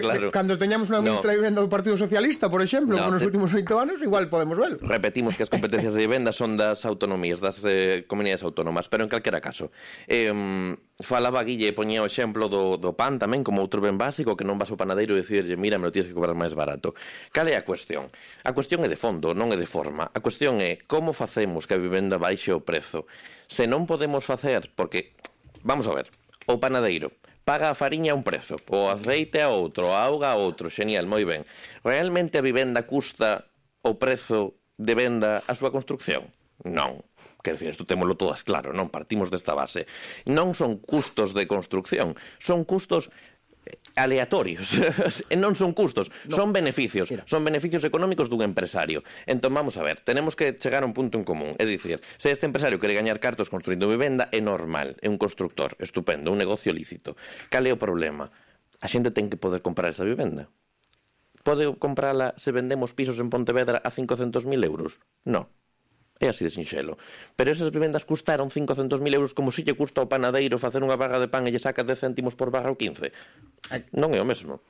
Claro. Cando teñamos unha ministra de vivenda do Partido Socialista, por exemplo, nos últimos 8 anos, igual podemos velo. Repetimos que as competencias de vivenda son das autonomías, das comunidades autónomas, pero en calquera caso. Falaba Guille, poñía o exemplo do pan tamén como outro ben básico, que non vas ao panadeiro e dicirlle, mira, me lo tienes que cobrar máis barato. Cal é a cuestión? A cuestión é de fondo, non é de forma. A cuestión é como facemos que a vivenda baixe o prezo. Se non podemos facer, porque, vamos a ver, o panadeiro paga a fariña a un prezo, o aceite a outro, a auga a outro, xenial, moi ben. Realmente a vivenda custa o prezo de venda a súa construcción? Non. Quer dizer, isto témolo todas claro, non partimos desta base. Non son custos de construcción, son custos aleatorios. Non son custos, son beneficios. Mira. Son beneficios económicos dun empresario. Entón, vamos a ver, tenemos que chegar a un punto en común. É dicir, se este empresario quere gañar cartos construindo vivenda, é normal, é un constructor, estupendo, un negocio lícito. Cal é o problema? A xente ten que poder comprar esa vivenda. Pode comprala se vendemos pisos en Pontevedra a 500.000 euros? Non. É así de sinxelo. Pero esas vivendas custaron 500.000 euros como se lle custa ao panadeiro facer unha barra de pan e lle saca 10 céntimos por barra ou 15. Non é o mesmo.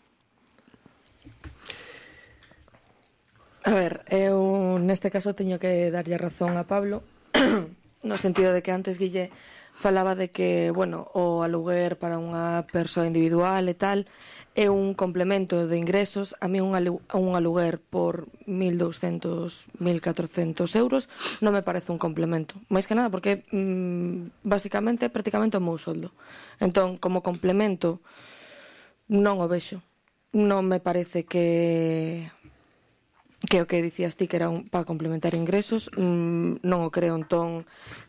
A ver, eu neste caso teño que darlle razón a Pablo no sentido de que antes Guille falaba de que, bueno, o aluguer para unha persoa individual e tal é un complemento de ingresos. A mí un aluguer por 1.200, 1.400 euros non me parece un complemento. Máis que nada porque basicamente prácticamente o meu soldo. Entón, como complemento non o vexo. Non me parece que o que dicías ti que era para complementar ingresos, non o creo. Entón,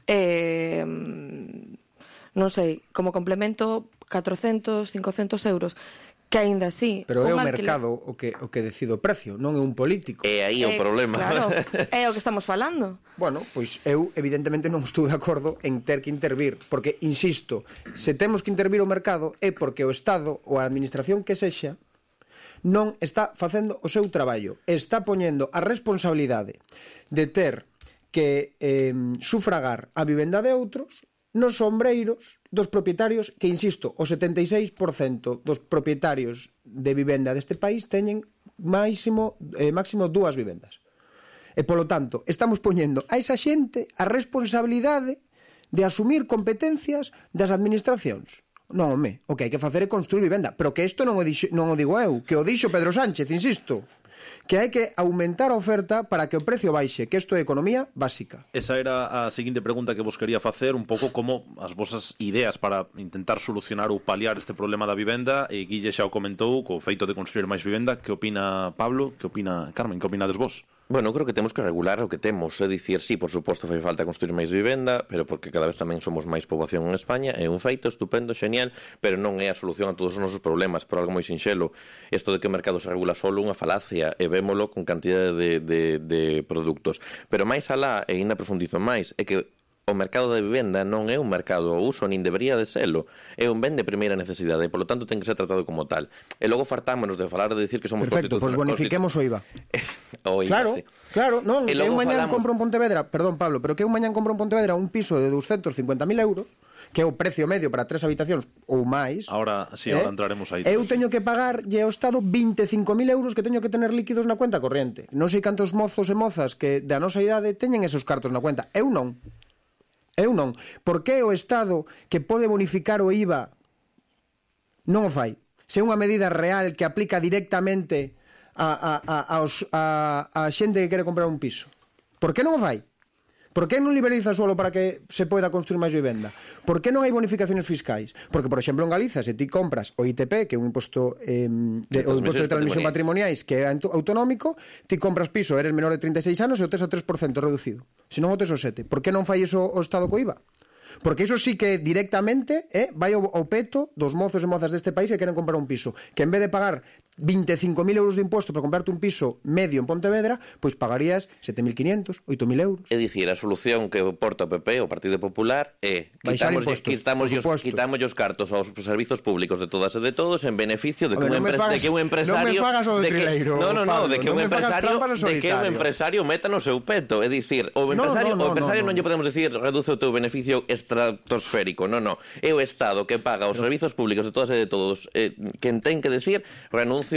non sei, como complemento 400, 500 euros, que aínda así... Pero é o mercado o que decide o precio, non é un político. É aí o problema. Claro, é o que estamos falando. Bueno, pois eu evidentemente non estou de acordo en ter que intervir, porque, insisto, se temos que intervir o mercado é porque o Estado ou a administración que sexa non está facendo o seu traballo, está poñendo a responsabilidade de ter que sufragar a vivenda de outros nos ombreiros dos propietarios que, insisto, o 76% dos propietarios de vivenda deste país teñen máximo 2 vivendas. E, polo tanto, estamos poñendo a esa xente a responsabilidade de asumir competencias das administracións. Non, home, o que hai que facer é construir vivenda. Pero que isto non o digo eu, que o dixo Pedro Sánchez, insisto. Que hai que aumentar a oferta para que o precio baixe, que isto é economía básica. Esa era a seguinte pregunta que vos quería facer, un pouco como as vosas ideas para intentar solucionar ou paliar este problema da vivenda. E Guille xa o comentou, co feito de construir máis vivenda. Que opina Pablo? Que opina Carmen? Que opinades vos? Bueno, creo que temos que regular o que temos, é dicir, sí, por suposto, fai falta construir máis vivenda, pero porque cada vez tamén somos máis poboación en España, é un feito estupendo, xenial, pero non é a solución a todos os nosos problemas, por algo moi sinxelo. Isto de que o mercado se regula solo unha falacia, e vémolo con cantidade de produtos. Pero máis alá, e ainda profundizo máis, é que o mercado de vivenda non é un mercado ao uso, nin debería de selo, é un ben de primeira necesidade, e polo tanto ten que ser tratado como tal. E logo fartámonos de falar de decir que somos perfecto, pois bonifiquemos o IVA. O IVA, claro, sí. Claro, non, que un mañán compro en Pontevedra, perdón Pablo, pero que un mañán compro en Pontevedra un piso de 250.000 euros, que é o precio medio para 3 habitacións ou máis. Ahora, sí, ahora entraremos aí. Eu teño que pagar ao Estado 25.000 euros que teño que tener líquidos na cuenta corriente. Non sei cantos mozos e mozas que da nosa idade teñen esos cartos na cuenta. Eu non. Por que o Estado que pode bonificar o IVA non o fai? Se é unha medida real que aplica directamente a xente que quere comprar un piso. Por que non o fai? Por que non liberaliza solo para que se poida construir máis vivenda? Por que non hai bonificaciones fiscais? Porque, por exemplo, en Galiza, se ti compras o ITP, que é un imposto o imposto de transmisión patrimoniais que é autonómico, ti compras piso, eres menor de 36 anos e o tes a 3% reducido. Se non o tes o 7%. Por que non fai iso o Estado co IVA? Porque iso sí que directamente vai ao peto dos mozos e mozas deste país que queren comprar un piso, que en vez de pagar 25.000 euros de imposto para comprarte un piso medio en Pontevedra, pois pagarías 7.500, 8.000 euros. É dicir, a solución que porta o PP, o Partido Popular, é quitamos os cartos aos servizos públicos de todas e de todos en beneficio de que un empresario de que un empresario meta no seu peto. É dicir, o empresario non lle podemos decir reduce o teu beneficio estratosférico, non. É o Estado que paga os servizos públicos de todas e de todos, quen ten que decir renuncia